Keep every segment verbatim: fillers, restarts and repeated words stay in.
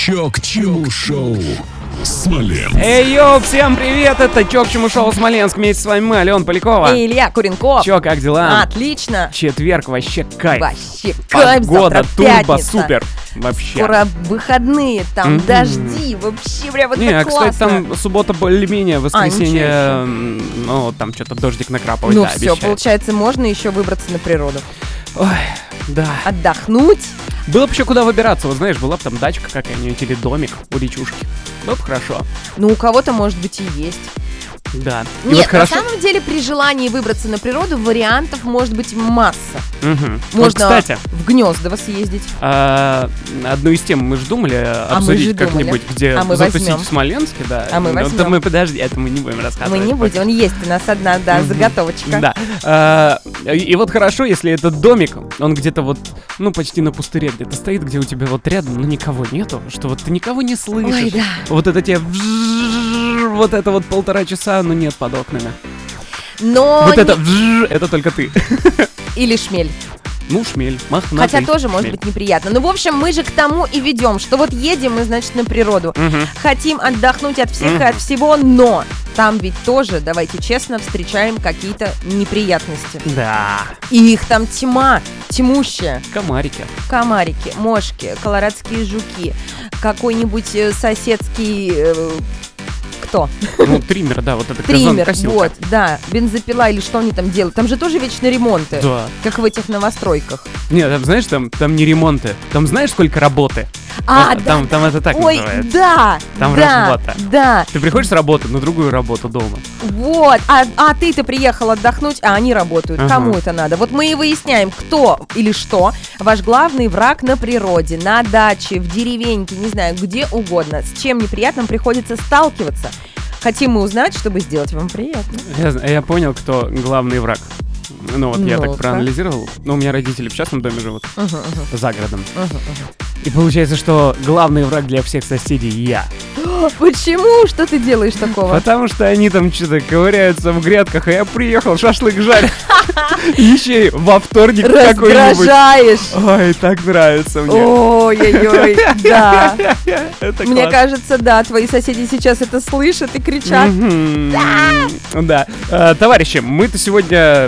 Чё к чему шоу? Смоленск. Эй, йоу, всем привет, это Чё к чему шоу Смоленск. Вместе с вами мы, Алена Полякова. И Илья Куренков. Чё, как дела? Отлично. Четверг, вообще кайф. Вообще кайф, Погода, завтра турбо, пятница. супер. Вообще. Скоро выходные, там Мгм. дожди, вообще прям вот Не, так кстати, классно. там суббота более-менее, воскресенье, А, м, ну, там что-то дождик накрапывает, Ну да, все, обещает. получается, можно еще выбраться на природу. Ой, да. Отдохнуть. Было бы еще куда выбираться, вот знаешь, была бы там дачка какая-нибудь или домик у речушки. Было бы хорошо. Ну, у кого-то, может быть, и есть. Да. И Нет, вот хорошо. на самом деле, при желании выбраться на природу, вариантов может быть масса. Мгм. Вот, Можно кстати, в Гнездово съездить. а, одну из тем мы же думали мы обсудить же думали. как-нибудь, где А мы затусить возьмем. в Смоленске, да. А мы Ну, возьмем. да мы, подожди, это мы не будем Мы рассказывать. не будем, он есть у нас одна, да, Мгм. заготовочка. Да. А, и, и вот хорошо, если этот домик, он где-то вот, ну, почти на пустыре где-то стоит, где у тебя вот рядом, ну, никого нету, что вот ты никого не слышишь. Ой, да. Вот это тебе вжжж, вот это вот полтора часа, ну, нет под окнами. Но Вот не- это вжжж, это только ты. Или шмель. Ну, шмель, мохнатый. Хотя тоже может шмель. быть неприятно. Ну, в общем, мы же к тому и ведем, что вот едем мы, значит, на природу. Мгм. Хотим отдохнуть от всех и Мгм. от всего, но там ведь тоже, давайте честно, встречаем какие-то неприятности. Да. И их там тьма, тьмущая. Комарики. Комарики, мошки, колорадские жуки, какой-нибудь э, соседский... э, кто? Ну, триммер, да, вот это Триммер, газонокосилка. вот, да, бензопила или что они там делают. Там же тоже вечно ремонты, Да. как в этих новостройках. Нет, там, знаешь, там, там не ремонты. Там знаешь, сколько работы? А, Вот да, там, там это так Ой, называется. да, Там да, работа. да, Ты приходишь с работы на другую работу дома. вот, а, а ты-то приехал отдохнуть, а они работают, Ага. кому это надо? Вот мы и выясняем, кто или что ваш главный враг на природе, на даче, в деревеньке, не знаю, где угодно, с чем неприятным приходится сталкиваться. Хотим мы узнать, чтобы сделать вам приятно. Я, зн- я понял, кто главный враг. Ну вот я так Ну-ка. проанализировал. Ну, у меня родители в частном доме живут, Мгм, мгм, за городом. мгм, мгм. И получается, что главный враг для всех соседей я. Почему? Что ты делаешь такого? Потому что они там что-то ковыряются в грядках, а я приехал шашлык жарить. Еще и во вторник какой-нибудь. Раздражаешь. Ой, так нравится мне. Ой-ой-ой, да. Это Мне класс. кажется, да, твои соседи сейчас это слышат и кричат. Мгм. Да. Э, Товарищи, мы-то сегодня...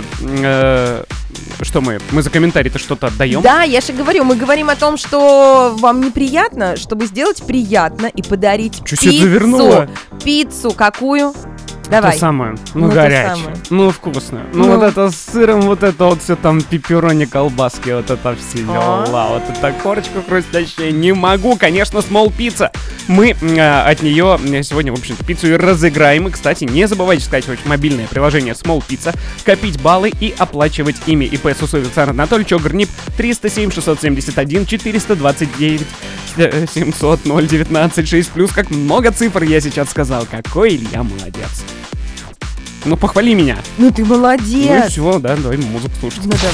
э, Что мы? Мы за комментарий-то что-то отдаем? Да, я же говорю, мы говорим о том, что вам неприятно, чтобы сделать приятно и подарить Чё себе пиццу. завернула? Пиццу какую? Давай. То самое. Ну, Ну, то горячее. самое. Ну, вкусное. Ну, Ну. вот это с сыром, вот это вот все там пепперони, колбаски, вот это все А. дела. Вот это корочка хрустящая. Не могу, конечно, Small Pizza. Мы э, от нее сегодня, в общем-то, пиццу и разыграем. И, кстати, не забывайте скачивать мобильное приложение Small Pizza, копить баллы и оплачивать ими. ИП Сусовец Анатолий Чогрнип триста семь шестьсот семьдесят один четыреста двадцать девять семьсот ноль девятнадцать шесть плюс. Как много цифр я сейчас сказал. Какой Илья молодец. Ну, похвали меня. Ну ты Ну и молодец. все, да, давай музыку слушать. Ну давай.